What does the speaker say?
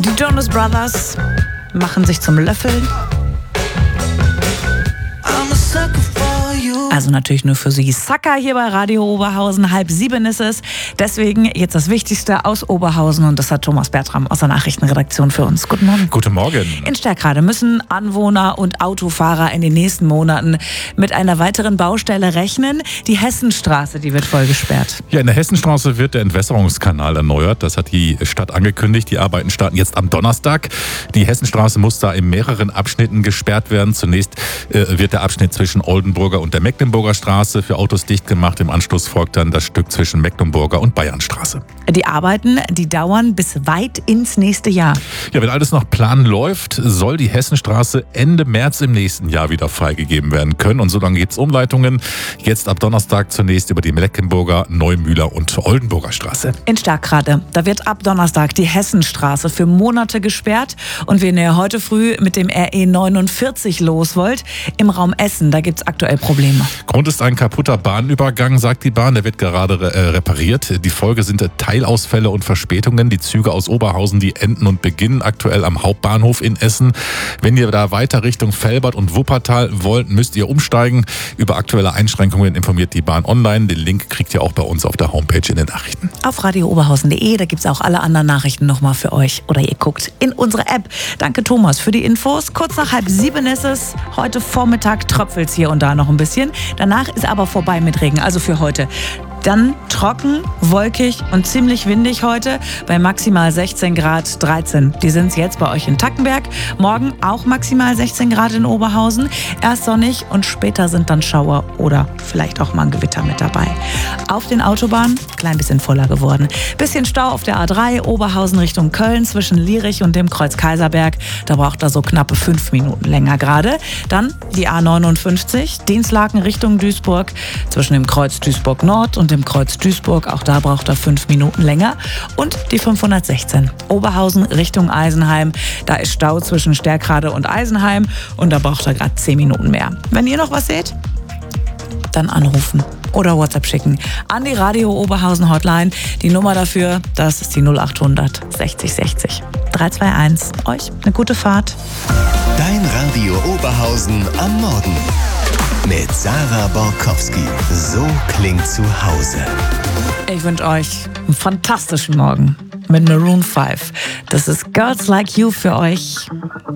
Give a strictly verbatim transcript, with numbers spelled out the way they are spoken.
Die Jonas Brothers machen sich zum Löffeln. Also natürlich nur für Sie. Sucker hier bei Radio Oberhausen. Halb sieben ist es. Deswegen jetzt das Wichtigste aus Oberhausen. Und das hat Thomas Bertram aus der Nachrichtenredaktion für uns. Guten Morgen. Guten Morgen. In Stärkrade müssen Anwohner und Autofahrer in den nächsten Monaten mit einer weiteren Baustelle rechnen. Die Hessenstraße, die wird voll gesperrt. Ja, in der Hessenstraße wird der Entwässerungskanal erneuert. Das hat die Stadt angekündigt. Die Arbeiten starten jetzt am Donnerstag. Die Hessenstraße muss da in mehreren Abschnitten gesperrt werden. Zunächst äh, wird der Abschnitt zwischen Oldenburger und der Mecklenburger Straße für Autos dicht gemacht. Im Anschluss folgt dann das Stück zwischen Mecklenburger und Bayernstraße. Die Arbeiten, die dauern bis weit ins nächste Jahr. Ja, wenn alles nach Plan läuft, soll die Hessenstraße Ende März im nächsten Jahr wieder freigegeben werden können. Und so lange gibt es Umleitungen. Jetzt ab Donnerstag zunächst über die Mecklenburger, Neumühler und Oldenburger Straße. In Stärkrade, da wird ab Donnerstag die Hessenstraße für Monate gesperrt. Und wenn ihr heute früh mit dem R E neunundvierzig los wollt, im Raum Essen, da gibt es aktuell Probleme. Grund ist ein kaputter Bahnübergang, sagt die Bahn. Der wird gerade äh, repariert. Die Folge sind Teilausfälle und Verspätungen. Die Züge aus Oberhausen, die enden und beginnen aktuell am Hauptbahnhof in Essen. Wenn ihr da weiter Richtung Velbert und Wuppertal wollt, müsst ihr umsteigen. Über aktuelle Einschränkungen informiert die Bahn online. Den Link kriegt ihr auch bei uns auf der Homepage in den Nachrichten. Auf radio oberhausen punkt de, da gibt es auch alle anderen Nachrichten nochmal für euch. Oder ihr guckt in unsere App. Danke Thomas für die Infos. Kurz nach halb sieben ist es. Heute Vormittag tröpfelt es hier und da noch ein bisschen. Danach ist aber vorbei mit Regen, also für heute. Dann trocken, wolkig und ziemlich windig heute bei maximal sechzehn Grad dreizehn. Die sind es jetzt bei euch in Tackenberg. Morgen auch maximal sechzehn Grad in Oberhausen. Erst sonnig und später sind dann Schauer oder vielleicht auch mal ein Gewitter mit dabei. Auf den Autobahnen klein bisschen voller geworden. Bisschen Stau auf der A drei, Oberhausen Richtung Köln zwischen Lierich und dem Kreuz Kaiserberg. Da braucht er so knappe fünf Minuten länger gerade. Dann die A neunundfünfzig, Dinslaken Richtung Duisburg zwischen dem Kreuz Duisburg Nord und dem Kreuz Duisburg, auch da braucht er fünf Minuten länger. Und die fünfhundertsechzehn, Oberhausen Richtung Eisenheim. Da ist Stau zwischen Stärkrade und Eisenheim und da braucht er gerade zehn Minuten mehr. Wenn ihr noch was seht, dann anrufen oder WhatsApp schicken an die Radio Oberhausen Hotline. Die Nummer dafür, das ist die null achthundert sechzig sechzig drei zwei eins. Euch eine gute Fahrt. Dein Radio Oberhausen am Morgen. Mit Sarah Borkowski. So klingt zu Hause. Ich wünsche euch einen fantastischen Morgen mit Maroon fünf. Das ist Girls Like You für euch.